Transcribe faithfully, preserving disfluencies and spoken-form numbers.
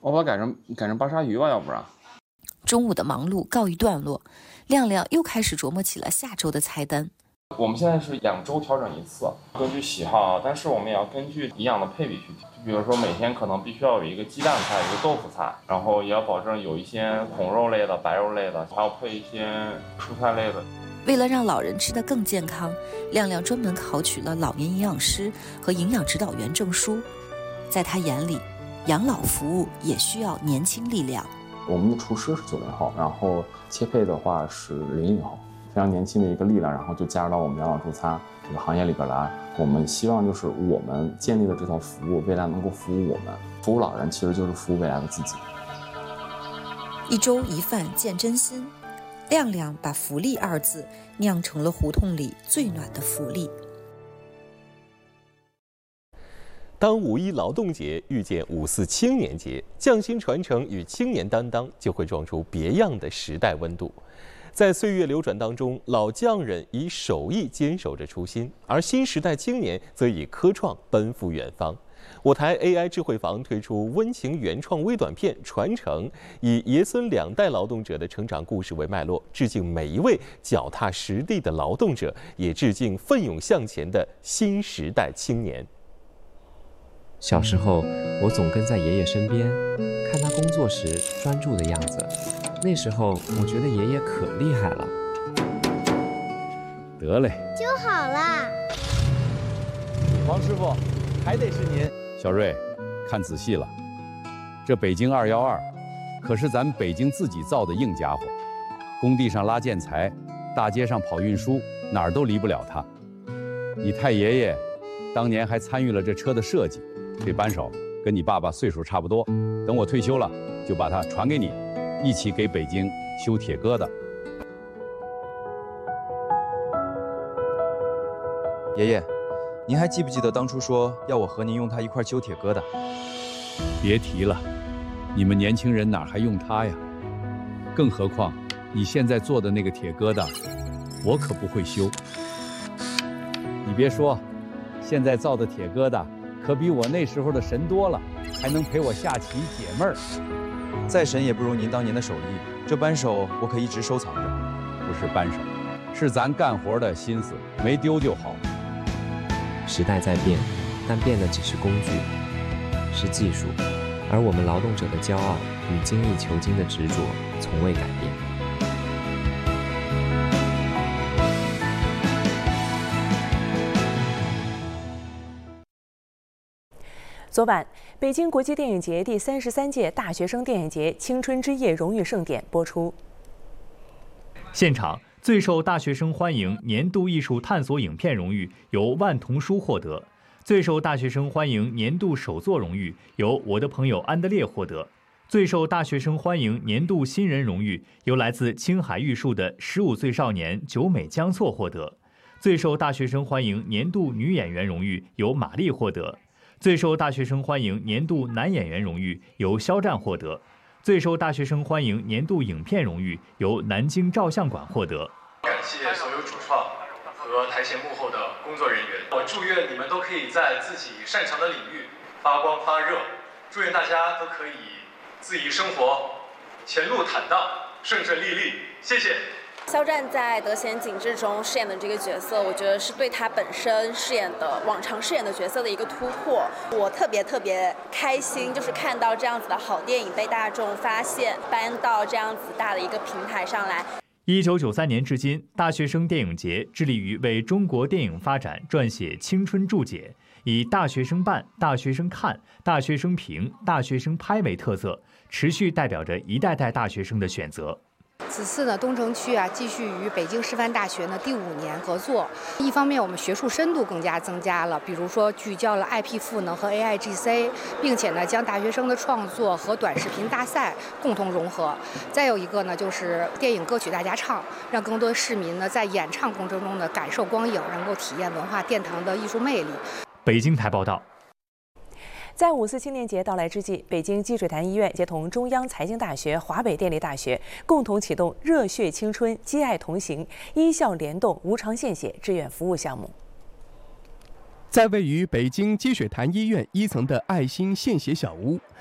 我把它改成改成巴沙鱼吧，要不然。 中午的忙碌告一段落，亮亮又开始琢磨起了下周的菜单。 我们现在是两周调整一次，根据喜好，但是我们也要根据营养的配比去调。比如说每天可能必须要有一个鸡蛋菜，一个豆腐菜，然后也要保证有一些红肉类的、白肉类的，还要配一些蔬菜类的。 为了让老人吃得更健康，亮亮专门考取了老年营养师和营养指导员证书。在他眼里，养老服务也需要年轻力量。 我们的厨师是九零后，然后切配的话是零零后，非常年轻的一个力量，然后就加入到我们养老助餐这个行业里边来。我们希望就是我们建立的这套服务，未来能够服务我们，服务老人，其实就是服务未来的自己。 一粥一饭见真心，亮亮把福利二字酿成了胡同里最暖的福利。 当五一劳动节遇见五四青年节，匠心传承与青年担当就会撞出别样的时代温度。在岁月流转当中，老匠人以手艺坚守着初心，而新时代青年则以科创奔赴远方。我台 A I 智慧房推出温情原创微短片《传承》，以爷孙两代劳动者的成长故事为脉络，致敬每一位脚踏实地的劳动者，也致敬奋勇向前的新时代青年。 小时候，我总跟在爷爷身边，看他工作时专注的样子。那时候，我觉得爷爷可厉害了。 得嘞， 就好了。 王师傅，还得是您。小瑞，看仔细了，这北京二幺二，可是咱北京自己造的硬家伙。工地上拉建材，大街上跑运输，哪儿都离不了它。你太爷爷当年还参与了这车的设计。这扳手跟你爸爸岁数差不多，等我退休了，就把它传给你，一起给北京修铁疙瘩。 爷爷，您还记不记得当初说要我和您用它一块修铁疙瘩？ 别提了，你们年轻人哪还用它呀？更何况你现在做的那个铁疙瘩，我可不会修。你别说，现在造的铁疙瘩可比我那时候的神多了，还能陪我下棋解闷儿。 再神也不如您当年的手艺，这扳手我可一直收藏着。 不是扳手，是咱干活的心思，没丢就好。 时代在变，但变的只是工具，是技术，而我们劳动者的骄傲与精益求精的执着从未改变。 昨晚，北京国际电影节第三十三届大学生电影节青春之夜荣誉盛典播出。 现场最受大学生欢迎年度艺术探索影片荣誉由万童书获得，最受大学生欢迎年度手作荣誉由我的朋友安德烈获得，最受大学生欢迎年度新人荣誉由来自青海玉树的十五岁少年久美江措获得，最受大学生欢迎年度女演员荣誉由马丽获得。最受大学生欢迎年度男演员荣誉由肖战获得，最受大学生欢迎年度影片荣誉由南京照相馆获得。 感谢所有主创和台前幕后的工作人员，我祝愿你们都可以在自己擅长的领域发光发热，祝愿大家都可以恣意生活，前路坦荡，顺顺利利。谢谢。 肖战在《德贤景致》中饰演的这个角色，我觉得是对他本身饰演的往常饰演的角色的一个突破。我特别特别开心，就是看到这样子的好电影被大众发现，搬到这样子大的一个平台上来。 一九九三年至今，大学生电影节致力于为中国电影发展撰写青春注解，以大学生办、大学生看、大学生评、大学生拍为特色，持续代表着一代代大学生的选择。 此次呢，东城区啊继续与北京师范大学呢第五年合作。一方面，我们学术深度更加增加了，比如说聚焦了 I P 赋能和 A I G C， 并且呢将大学生的创作和短视频大赛共同融合。再有一个呢，就是电影歌曲大家唱，让更多市民呢在演唱过程中呢感受光影，能够体验文化殿堂的艺术魅力。 北京台报道。 在五四青年节到来之际，北京积水潭医院协同中央财经大学、华北电力大学共同启动热血青春、激爱同行、医校联动无偿献血志愿服务项目。 在位于北京积水潭医院一层的爱心献血小屋，